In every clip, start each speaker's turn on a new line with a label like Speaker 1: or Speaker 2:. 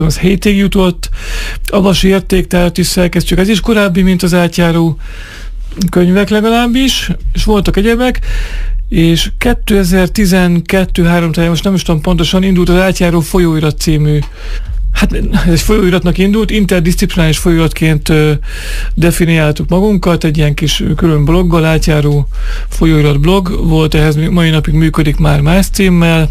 Speaker 1: az hétig jutott, Avasi Értéktárat is szerkesztjük, ez is korábbi, mint az átjáró könyvek legalábbis, és voltak egyebek, és 2012-3 táján, most nem is tudom pontosan, indult az Átjáró folyóirat című, hát ez egy folyóiratnak indult, interdisziplináris folyóiratként definiáltuk magunkat, egy ilyen kis külön bloggal, Átjáró folyóirat blog volt, ehhez mai napig működik már más címmel,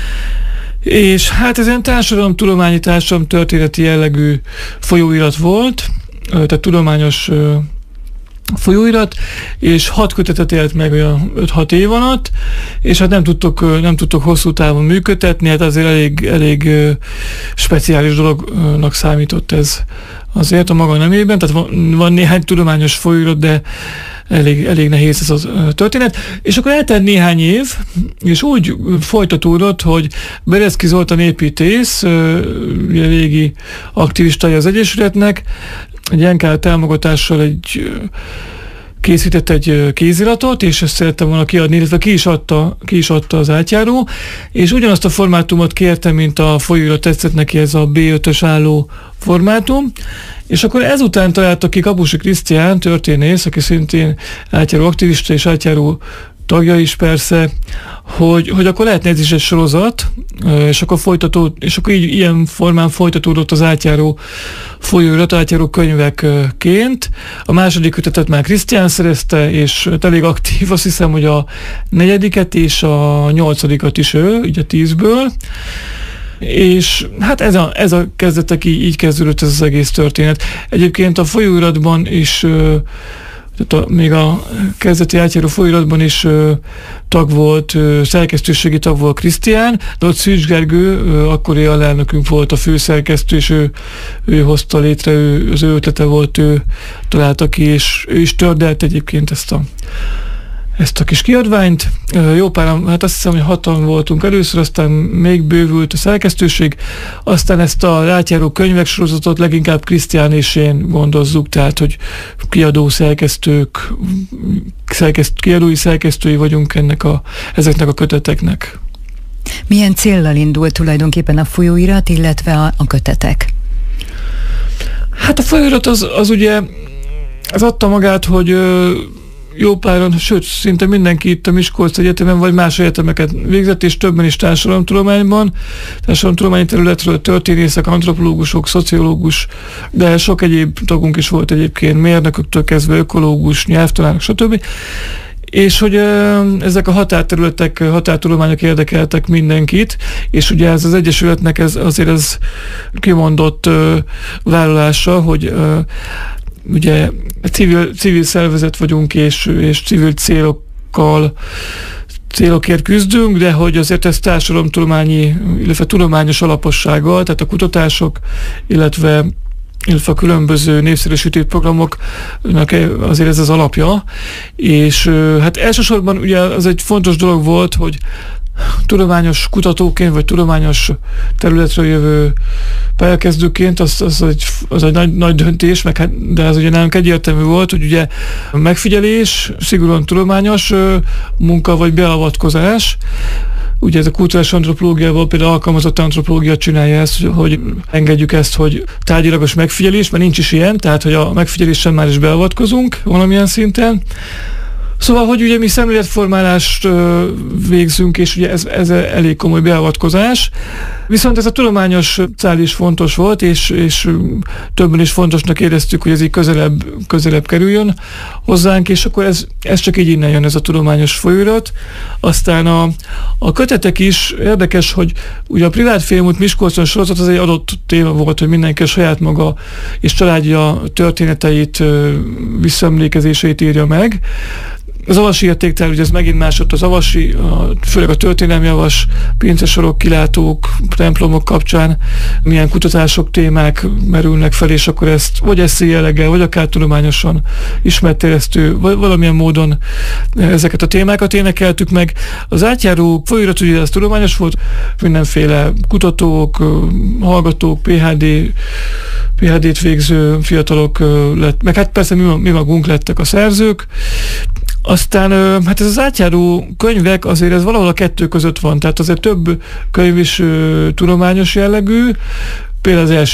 Speaker 1: és hát ez ilyen társadalomtudományi, társadalomtörténeti jellegű folyóirat volt, tehát tudományos folyóirat, és 6 kötetet élt meg olyan 5-6 év alatt, és hát nem tudtok hosszú távon működtetni, hát azért elég speciális dolognak számított ez azért a maga nemében, tehát van néhány tudományos folyóirat, de elég nehéz ez a történet. És akkor eltelt néhány év, és úgy folytatódott, hogy Berezki Zoltán építész, régi aktivistája az Egyesületnek, egy NK támogatással készített egy kéziratot, és ezt szerettem volna kiadni, illetve ki is adta az Átjáró, és ugyanazt a formátumot kérte, mint a folyóirat, tetszett neki ez a B5-ös álló formátum, és akkor ezután találta ki Kapusi Krisztián, történész, aki szintén átjáró aktivista és átjáró tagja is persze, hogy akkor lehetne ez is egy sorozat, és akkor ilyen formán folytatódott az Átjáró folyóirat, Átjáró könyvekként. A második kötetet már Krisztián szerezte, és elég aktív, azt hiszem, hogy a 4. és a 8. is ő, így a 10-ből. És hát ez a kezdetek, így kezdődött ez az egész történet. Egyébként a folyóiratban is, tehát még a kezdeti Átjáró folyóiratban is tag volt, szerkesztőségi tag volt Krisztián, de ott Szűcs Gergő, akkori alelnökünk volt a főszerkesztő, és ő hozta létre, az ő ötlete volt, ő találta ki, és ő is tördelt egyébként ezt a kis kiadványt. Jó páran, hát azt hiszem, hogy 6-an voltunk először, aztán még bővült a szerkesztőség, aztán ezt a Átjáró könyvek sorozatot leginkább Krisztián és én gondozzuk, tehát, hogy kiadói szerkesztői vagyunk ezeknek a köteteknek.
Speaker 2: Milyen céllal indult tulajdonképpen a folyóirat, illetve a kötetek?
Speaker 1: Hát a folyóirat az ugye, ez adta magát, hogy jó páran, sőt, szinte mindenki itt a Miskolc Egyetemen, vagy más egyetemeket végzett, és többen is társadalomtudományi területről, történészek, antropológusok, szociológus, de sok egyéb tagunk is volt egyébként, mérnököktől kezdve ökológus, nyelvtanárok, stb. És hogy ezek a határterületek, határtudományok érdekeltek mindenkit, és ugye ez az Egyesületnek ez kimondott vállalása, hogy ugye civil szervezet vagyunk, és civil célokért küzdünk, de hogy azért ez társadalomtudományi, illetve tudományos alapossággal, tehát a kutatások, illetve a különböző népszerűsítő programoknak azért ez az alapja, és hát elsősorban ugye az egy fontos dolog volt, hogy tudományos kutatóként, vagy tudományos területről jövő pályakezdőként az egy nagy döntés, de ez ugye nálunk egyértelmű volt, hogy ugye megfigyelés, szigorúan tudományos munka vagy beavatkozás. Ugye ez a kulturális antropológiával, például alkalmazott antropológia csinálja ezt, hogy engedjük ezt, hogy tárgyilagos megfigyelés, mert nincs is ilyen, tehát hogy a megfigyelésen már is beavatkozunk valamilyen szinten. Szóval, hogy ugye mi szemléletformálást végzünk, és ugye ez elég komoly beavatkozás. Viszont ez a tudományos cél is fontos volt, és többen is fontosnak éreztük, hogy ez így közelebb kerüljön hozzánk, és akkor ez csak így innen jön, ez a tudományos folyóirat. Aztán a kötetek is érdekes, hogy ugye a Privát Félmúlt Miskolcon sorozat az egy adott téma volt, hogy mindenki a saját maga és családja történeteit, visszaemlékezéseit írja meg. Az Avasi Értéktár, ugye ez megint másott az Avasi, főleg a történelmi avas, pincesorok, kilátók, templomok kapcsán milyen kutatások, témák merülnek fel, és akkor ezt vagy eszély jelleggel, vagy akár tudományosan ismertterjesztő, vagy valamilyen módon ezeket a témákat énekeltük meg. Az Átjáró folyóirat ugye ez tudományos volt, mindenféle kutatók, hallgatók, PhD-t végző fiatalok lett, meg hát persze mi magunk lettek a szerzők. Aztán hát ez az Átjáró könyvek azért ez valahol a kettő között van, tehát azért több könyv is tudományos jellegű, például az első